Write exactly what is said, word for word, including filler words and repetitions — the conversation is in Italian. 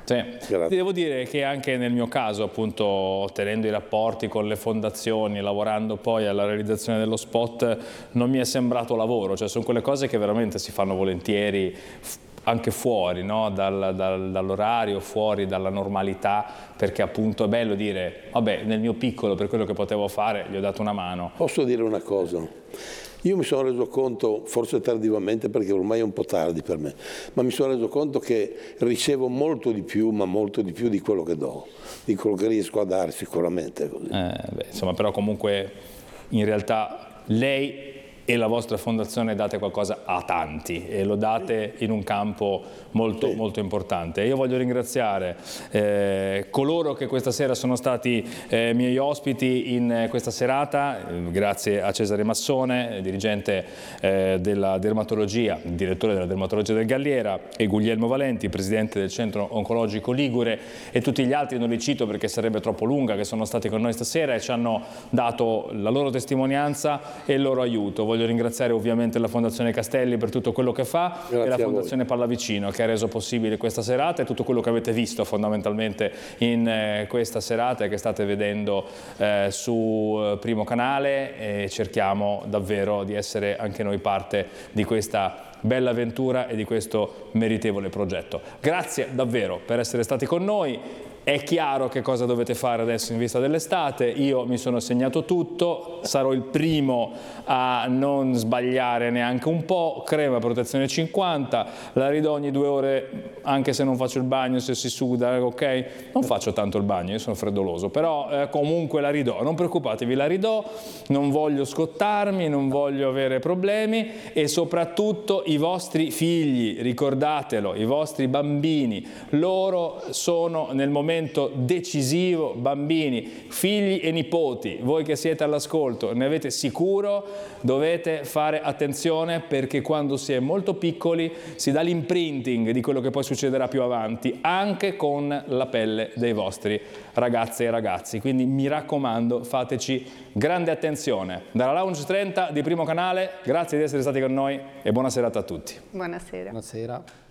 Sì. Devo dire che anche nel mio caso, appunto, tenendo i rapporti con le fondazioni, lavorando poi alla realizzazione dello spot, non mi è sembrato lavoro, cioè sono quelle cose che veramente si fanno volentieri anche fuori, no? Dal, dal, dall'orario, fuori dalla normalità, perché appunto è bello dire, vabbè, nel mio piccolo, per quello che potevo fare, gli ho dato una mano. Posso dire una cosa? Io mi sono reso conto, forse tardivamente perché ormai è un po' tardi per me, ma mi sono reso conto che ricevo molto di più, ma molto di più di quello che do, di quello che riesco a dare sicuramente. Così. Eh, beh, insomma, però comunque in realtà lei e la vostra fondazione date qualcosa a tanti e lo date in un campo molto, sì. molto importante. Io voglio ringraziare eh, coloro che questa sera sono stati eh, miei ospiti in questa serata, eh, grazie a Cesare Massone, dirigente eh, della dermatologia, direttore della dermatologia del Galliera, e Guglielmo Valenti, presidente del Centro Oncologico Ligure, e tutti gli altri, non li cito perché sarebbe troppo lunga, che sono stati con noi stasera e ci hanno dato la loro testimonianza e il loro aiuto. Voglio ringraziare ovviamente la Fondazione Castelli per tutto quello che fa, grazie, e la Fondazione Pallavicino che ha reso possibile questa serata e tutto quello che avete visto fondamentalmente in eh, questa serata e che state vedendo eh, su eh, Primo Canale, e cerchiamo davvero di essere anche noi parte di questa bella avventura e di questo meritevole progetto. Grazie davvero per essere stati con noi. È chiaro che cosa dovete fare adesso in vista dell'estate, io mi sono segnato tutto, sarò il primo a non sbagliare neanche un po', crema protezione cinquanta, la ridò ogni due ore anche se non faccio il bagno, se si suda, ok? Non faccio tanto il bagno, io sono freddoloso, però eh, comunque la ridò, non preoccupatevi, la ridò, non voglio scottarmi, non voglio avere problemi e soprattutto i vostri figli, ricordatelo, i vostri bambini, loro sono nel momento decisivo, bambini, figli e nipoti, voi che siete all'ascolto, ne avete sicuro, dovete fare attenzione perché quando si è molto piccoli si dà l'imprinting di quello che poi succederà più avanti, anche con la pelle dei vostri ragazze e ragazzi, quindi mi raccomando fateci grande attenzione. Dalla Lounge trenta di Primo Canale, grazie di essere stati con noi e buona serata a tutti. Buonasera. Buonasera.